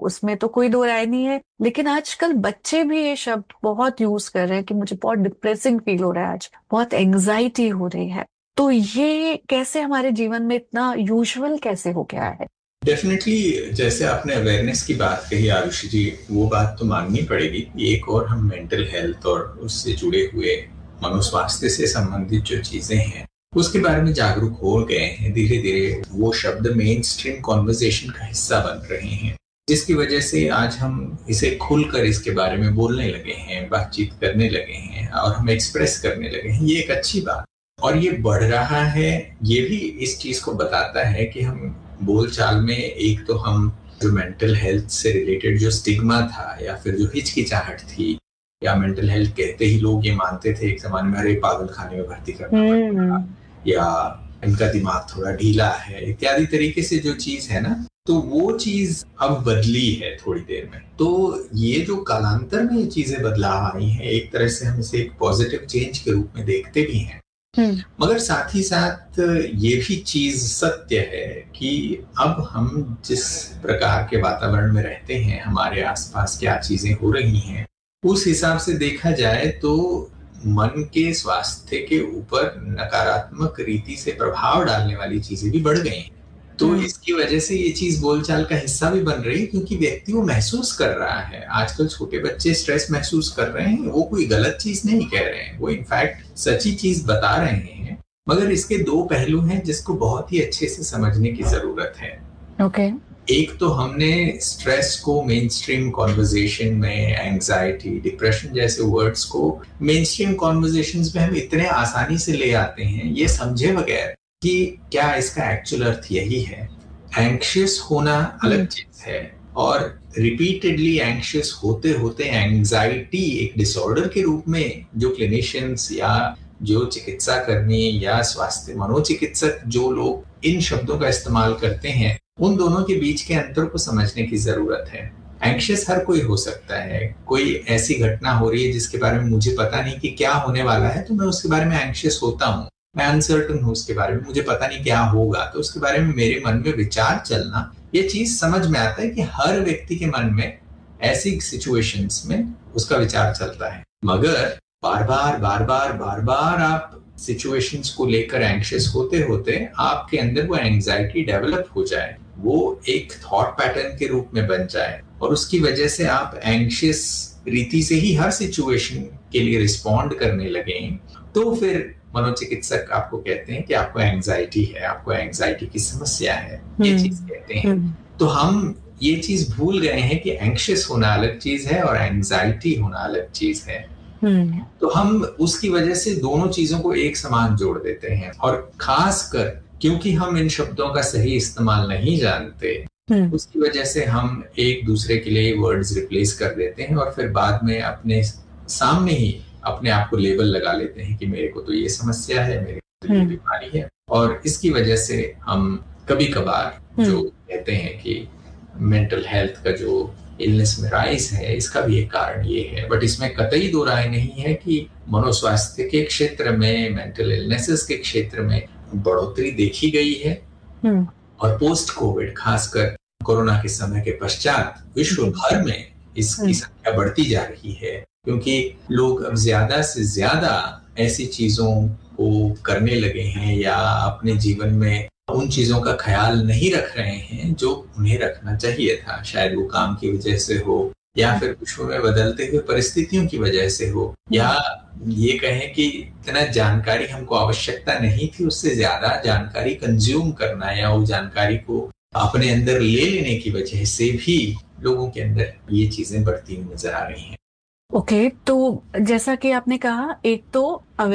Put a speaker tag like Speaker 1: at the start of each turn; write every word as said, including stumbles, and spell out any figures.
Speaker 1: उसमें तो कोई दो राय नहीं है। लेकिन आजकल बच्चे भी ये शब्द बहुत यूज कर रहे हैं कि मुझे बहुत डिप्रेसिंग फील हो रहा है, आज बहुत एंग्जाइटी हो रही है। तो ये कैसे हमारे जीवन में इतना यूजुअल कैसे हो गया है?
Speaker 2: डेफिनेटली, जैसे आपने अवेयरनेस की बात कही आरुषि जी, वो बात तो माननी पड़ेगी। एक और हम मेंटल हेल्थ और उससे जुड़े हुए मनोस्वास्थ्य से संबंधित जो चीजें हैं उसके बारे में जागरूक हो गए हैं। धीरे धीरे वो शब्द मेन स्ट्रीम कॉन्वर्जेशन का हिस्सा बन रहे हैं, जिसकी वजह से आज हम इसे खुलकर इसके बारे में बोलने लगे हैं, बातचीत करने लगे हैं और हम एक्सप्रेस करने लगे हैं। ये एक अच्छी बात, और ये बढ़ रहा है। ये भी इस चीज को बताता है कि हम बोलचाल में, एक तो हम जो मेंटल हेल्थ से रिलेटेड जो स्टिग्मा था या फिर जो हिचकिचाहट थी, या मेंटल हेल्थ कहते ही लोग ये मानते थे एक जमाने में, अरे पागल खाने में भर्ती करना पड़ेगा, या इनका दिमाग थोड़ा ढीला है, इत्यादि तरीके से जो चीज है ना, तो वो चीज अब बदली है थोड़ी देर में। तो ये जो कालांतर में ये चीजें बदलाव आई हैं, एक तरह से हम इसे एक पॉजिटिव चेंज के रूप में देखते भी हैं। मगर साथ ही साथ ये भी चीज सत्य है कि अब हम जिस प्रकार के वातावरण में रहते हैं, हमारे आसपास क्या चीजें हो रही हैं, उस हिसाब से देखा जाए तो मन के स्वास्थ्य के ऊपर नकारात्मक रीति से प्रभाव डालने वाली चीजें भी बढ़ गई हैं। तो इसकी वजह से ये चीज बोलचाल का हिस्सा भी बन रही है, क्योंकि व्यक्ति वो महसूस कर रहा है। आजकल छोटे बच्चे स्ट्रेस महसूस कर रहे हैं, वो कोई गलत चीज नहीं कह रहे हैं, वो इनफैक्ट सच्ची चीज बता रहे हैं। मगर इसके दो पहलू हैं जिसको बहुत ही अच्छे से समझने की जरूरत है।
Speaker 1: Okay okay.
Speaker 2: एक तो हमने स्ट्रेस को मेन स्ट्रीम कॉन्वर्जेशन में, एंग्जाइटी, डिप्रेशन जैसे वर्ड्स को मेन स्ट्रीम कॉन्वर्जेशंस में हम इतने आसानी से ले आते हैं, ये समझे बगैर कि क्या इसका एक्चुअल अर्थ यही है। एंग्शियस होना अलग चीज है, और रिपीटेडली एंग्शियस होते होते एंग्जाइटी एक डिसऑर्डर के रूप में जो क्लिनिशियंस या जो चिकित्सा कर्मी या स्वास्थ्य मनोचिकित्सक जो लोग इन शब्दों का इस्तेमाल करते हैं, उन दोनों के बीच के अंतर को समझने की जरूरत है। एंग्शियस हर कोई हो सकता है। कोई ऐसी घटना हो रही है जिसके बारे में मुझे पता नहीं कि क्या होने वाला है, तो मैं उसके बारे में एंग्शियस होता हूँ। मैं अनसर्टन हूँ उसके बारे में, मुझे पता नहीं क्या होगा, तो उसके बारे में मेरे मन में विचार चलना, ये चीज समझ में आता है कि हर व्यक्ति के मन में ऐसी सिचुएशंस में उसका विचार चलता है। मगर बार बार बार बार बार बार आप सिचुएशंस को लेकर एंग्शियस होते होते आपके अंदर वो एंग्जाइटी डेवलप हो जाए, वो एक थॉट पैटर्न के रूप में बन जाए, और उसकी वजह से आप एंग्शियस रीति से ही हर सिचुएशन के लिए रिस्पॉन्ड करने लगे, तो फिर मनोचिकित्सक आपको कहते हैं कि आपको एंग्जाइटी है, आपको एंग्जाइटी की समस्या है, ये चीज कहते हैं। तो हम ये चीज भूल गए हैं कि एंग्शियस होना अलग चीज है और एंग्जाइटी होना अलग चीज है। तो हम उसकी वजह से दोनों चीजों को एक समान जोड़ देते हैं, और खासकर क्योंकि हम इन शब्दों का सही इस्तेमाल नहीं जानते, उसकी वजह से हम एक दूसरे के लिए वर्ड्स रिप्लेस कर देते हैं, और फिर बाद में अपने सामने ही अपने आप को लेबल लगा लेते हैं कि मेरे को तो ये समस्या है, मेरे को तो ये बीमारी है। और इसकी वजह से हम कभी कभार जो कहते हैं कि मेंटल हेल्थ का जो इलनेस में राइज है, इसका भी एक कारण ये है। बट इसमें कतई दो राय नहीं है कि मनोस्वास्थ्य के क्षेत्र में, मेंटल इलनेसेस के क्षेत्र में बढ़ोतरी देखी गई है, और पोस्ट कोविड, खासकर कोरोना के समय के पश्चात विश्व भर में इसकी संख्या बढ़ती जा रही है, क्योंकि लोग अब ज्यादा से ज्यादा ऐसी चीजों को करने लगे हैं या अपने जीवन में उन चीजों का ख्याल नहीं रख रहे हैं जो उन्हें रखना चाहिए था। शायद वो काम की वजह से हो, या फिर विश्व में बदलते हुए परिस्थितियों की वजह से हो, या ये कहें कि इतना जानकारी हमको आवश्यकता नहीं थी, उससे ज्यादा जानकारी कंज्यूम करना या वो जानकारी को अपने अंदर ले लेने की वजह से भी लोगों के अंदर ये चीजें बढ़ती हुई नजर आ रही हैं।
Speaker 1: ओके okay, तो जैसा कि आपने कहा, एक तो